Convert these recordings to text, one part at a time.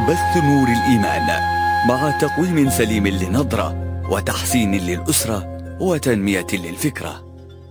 بث نور الإيمان مع تقويم سليم للنظرة وتحسين للأسرة وتنمية للفكرة.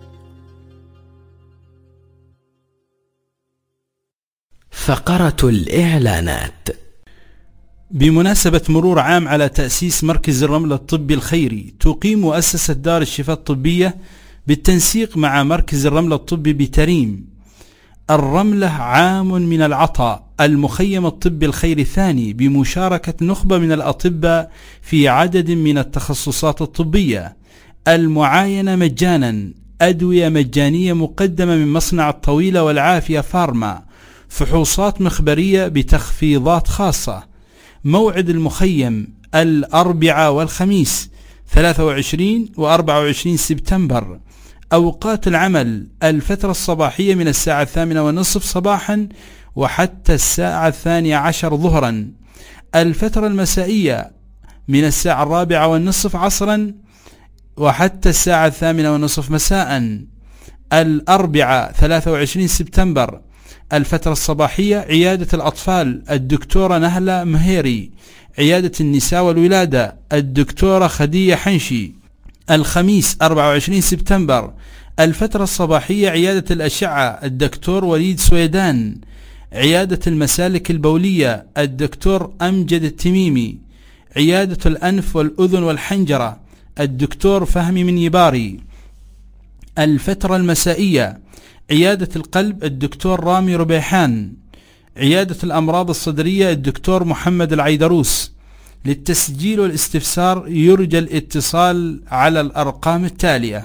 فقرة الإعلانات. بمناسبة مرور عام على تأسيس مركز الرملة الطبي الخيري، تقيم مؤسسة دار الشفاء الطبية بالتنسيق مع مركز الرملة الطبي بتريم الرملة عام من العطاء المخيم الطبي الخيري الثاني، بمشاركة نخبة من الأطباء في عدد من التخصصات الطبية، المعاينة مجانا، أدوية مجانية مقدمة من مصنع الطويلة والعافية فارما، فحوصات مخبرية بتخفيضات خاصة. موعد المخيم الأربعاء والخميس 23 و24 سبتمبر. أوقات العمل: الفترة الصباحية من الساعة 8:30 صباحا وحتى الساعة 12 ظهرا. الفترة المسائية من الساعة 4:15 عصرا وحتى الساعة 8:30 مساء. الأربعاء 23 سبتمبر الفترة الصباحية: عيادة الأطفال الدكتورة نهلة مهيري، عيادة النساء والولادة الدكتورة خديجة حنشي. الخميس 24 سبتمبر الفترة الصباحية: عيادة الأشعة الدكتور وليد سويدان، عيادة المسالك البولية الدكتور أمجد التميمي، عيادة الأنف والأذن والحنجرة الدكتور فهمي من يباري. الفترة المسائية: عيادة القلب الدكتور رامي ربيحان، عيادة الأمراض الصدرية الدكتور محمد العيدروس. للتسجيل والاستفسار يرجى الاتصال على الأرقام التالية: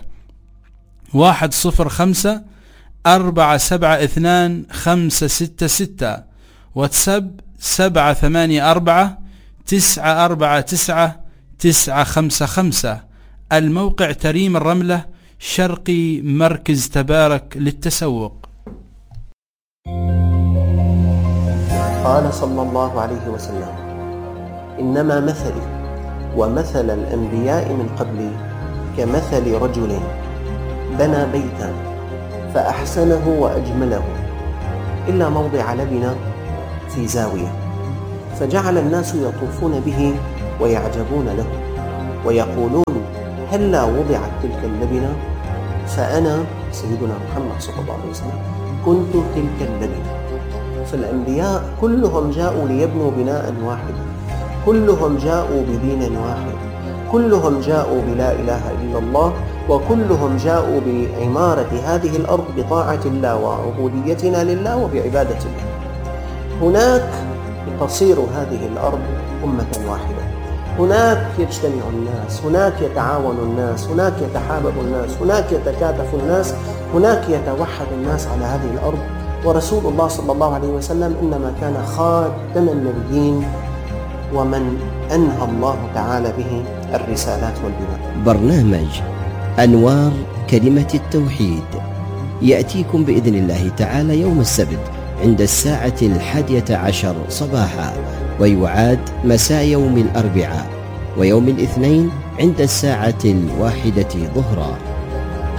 1-05472-566، واتساب 784-949-955. الموقع تريم الرملة، شرقي مركز تبارك للتسوق. قال صلى الله عليه وسلم: إنما مثلي ومثل الأنبياء من قبلي كمثل رجل بنى بيتا فأحسنه وأجمله إلا موضع لبنة في زاوية، فجعل الناس يطوفون به ويعجبون له ويقولون: هلا وضعت تلك اللبنة؟ فأنا سيدنا محمد صلى الله عليه وسلم كنت تلك اللبنة. فالأنبياء كلهم جاءوا ليبنوا بناء واحدا، كلهم جاءوا بدين واحد، كلهم جاءوا بلا إله إلا الله، وكلهم جاءوا بعمارة هذه الأرض بطاعة الله وعبوديتنا لله وبعبادة الله. هناك تصير هذه الأرض أمة واحدة، هناك يجتمع الناس، هناك يتعاون الناس، هناك يتحابب الناس، هناك يتكاتف الناس، هناك يتوحد الناس على هذه الأرض. ورسول الله صلى الله عليه وسلم إنما كان خاتم النبيين ومن أنهى الله تعالى به الرسالات والبناء. برنامج أنوار كلمة التوحيد يأتيكم بإذن الله تعالى يوم السبت عند الساعة 11 صباحا، ويعاد مساء يوم الأربعاء، ويوم الاثنين عند الساعة 1 ظهرا.